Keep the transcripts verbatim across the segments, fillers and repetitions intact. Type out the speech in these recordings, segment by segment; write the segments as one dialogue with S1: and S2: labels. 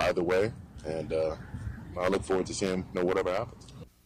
S1: either way, and uh, I look forward to seeing you know, whatever happens.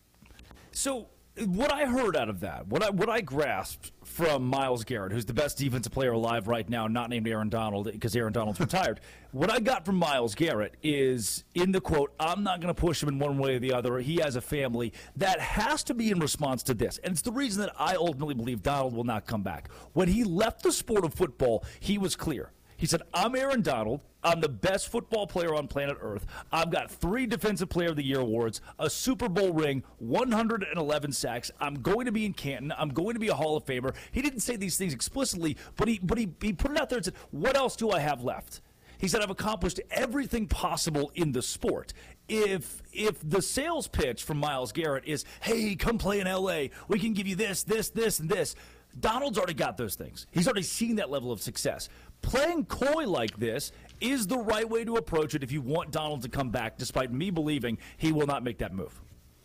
S2: So what I heard out of that, what I what I grasped from Myles Garrett, who's the best defensive player alive right now, not named Aaron Donald because Aaron Donald's retired. What I got from Myles Garrett is in the quote, I'm not going to push him in one way or the other. He has a family. That has to be in response to this. And it's the reason that I ultimately believe Donald will not come back. When he left the sport of football, he was clear. He said, I'm Aaron Donald. I'm the best football player on planet Earth. I've got three Defensive Player of the Year awards, a Super Bowl ring, one hundred eleven sacks. I'm going to be in Canton. I'm going to be a Hall of Famer. He didn't say these things explicitly, but he but he, he put it out there and said, what else do I have left? He said, I've accomplished everything possible in the sport. If if the sales pitch from Myles Garrett is, hey, come play in L A, we can give you this, this, this, and this, Donald's already got those things. He's already seen that level of success. Playing coy like this is the right way to approach it if you want Donald to come back, despite me believing he will not make that move.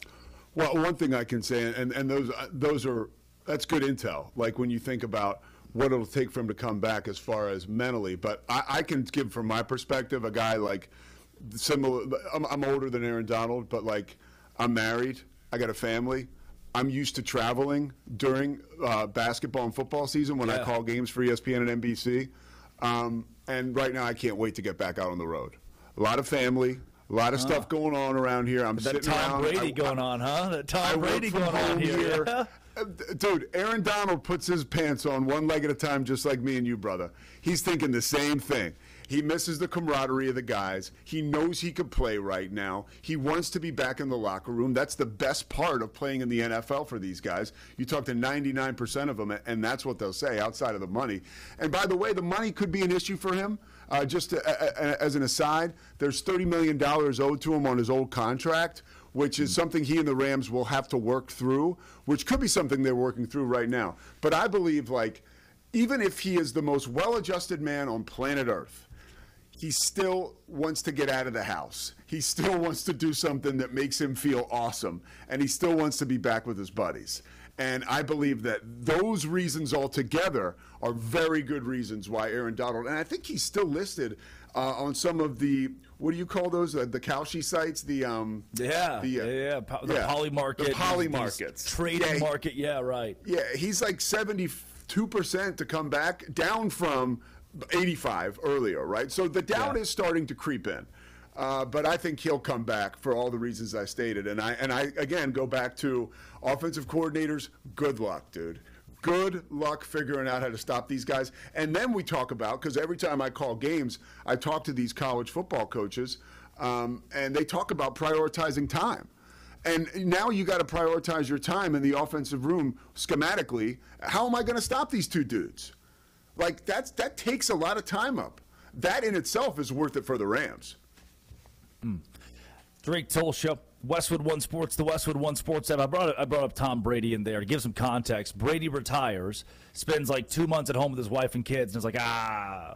S3: Well, one thing I can say, and, and those those are that's good intel, like when you think about what it'll take for him to come back as far as mentally. But I, I can give from my perspective, a guy like similar, I'm, I'm older than Aaron Donald, but like I'm married, I got a family. I'm used to traveling during uh, basketball and football season when
S2: yeah.
S3: I call games for E S P N and N B C. Um, and right now I can't wait to get back out on the road. A lot of family, a lot of huh. stuff going on around here. I'm
S2: that
S3: sitting
S2: Tom
S3: around.
S2: Brady
S3: I,
S2: going on, huh? That Tom
S3: I
S2: Brady going on here.
S3: here. Dude, Aaron Donald puts his pants on one leg at a time just like me and you, brother. He's thinking the same thing. He misses the camaraderie of the guys. He knows he could play right now. He wants to be back in the locker room. That's the best part of playing in the N F L for these guys. You talk to ninety-nine percent of them, and that's what they'll say outside of the money. And by the way, the money could be an issue for him. Uh, just to, uh, as an aside, there's thirty million dollars owed to him on his old contract, which is something he and the Rams will have to work through, which could be something they're working through right now. But I believe, like, even if he is the most well-adjusted man on planet Earth, he still wants to get out of the house. He still wants to do something that makes him feel awesome. And he still wants to be back with his buddies. And I believe that those reasons altogether are very good reasons why Aaron Donald, and I think he's still listed uh, on some of the, what do you call those, uh, the Kalshi sites? The um,
S2: Yeah,
S3: the, uh,
S2: yeah, yeah. Po- the
S3: yeah,
S2: poly market.
S3: The poly
S2: these
S3: markets.
S2: Trading
S3: yeah,
S2: market, yeah, right.
S3: Yeah, he's like seventy-two percent to come back, down from eighty-five earlier, right? So the doubt yeah. is starting to creep in. Uh, but I think he'll come back for all the reasons I stated. And I, and I again, go back to offensive coordinators, good luck, dude. Good luck figuring out how to stop these guys. And then we talk about, because every time I call games, I talk to these college football coaches, um, and they talk about prioritizing time. And now you got to prioritize your time in the offensive room schematically. How am I going to stop these two dudes? Like, that's, that takes a lot of time up. That in itself is worth it for the Rams.
S2: Mm. Drake Toll Show, Westwood One Sports, the Westwood One Sports app. I brought, I brought up Tom Brady in there to give some context. Brady retires, spends like two months at home with his wife and kids, and it's like, ah,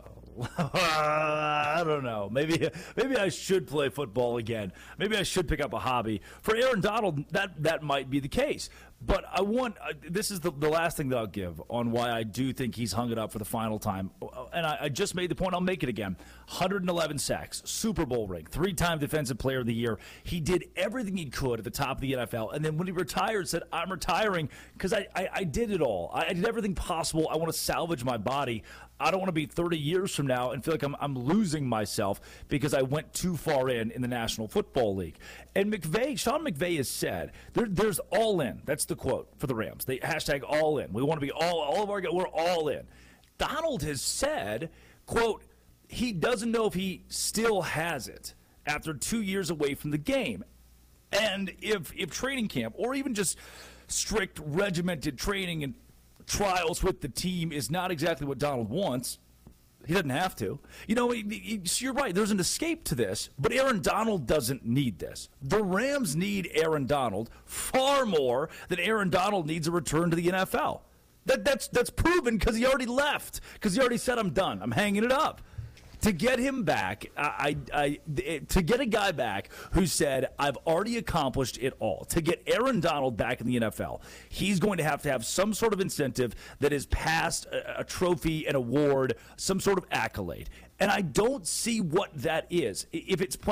S2: I don't know. Maybe maybe I should play football again. Maybe I should pick up a hobby. For Aaron Donald, that, that might be the case. But I want uh, – this is the, the last thing that I'll give on why I do think he's hung it up for the final time. And I, I just made the point. I'll make it again. one hundred eleven sacks, Super Bowl ring, three-time Defensive Player of the Year. He did everything he could at the top of the N F L. And then when he retired, said, I'm retiring because I, I, I did it all. I, I did everything possible. I want to salvage my body. I don't want to be thirty years from now and feel like I'm, I'm losing myself because I went too far in in the National Football League. And McVay, Sean McVay has said, there, there's all in. That's the quote for the Rams. They hashtag all in. We want to be all, all of our, we're all in. Donald has said, quote, he doesn't know if he still has it after two years away from the game. And if, if training camp or even just strict regimented training and trials with the team is not exactly what Donald wants, he doesn't have to. You know, he, he, you're right. There's an escape to this, but Aaron Donald doesn't need this. The Rams need Aaron Donald far more than Aaron Donald needs a return to the N F L. That, that's that's proven because he already left, because he already said, I'm done. I'm hanging it up. To get him back, I, I, I, to get a guy back who said, I've already accomplished it all. To get Aaron Donald back in the N F L, he's going to have to have some sort of incentive that is past a, a trophy, an award, some sort of accolade. And I don't see what that is. If it's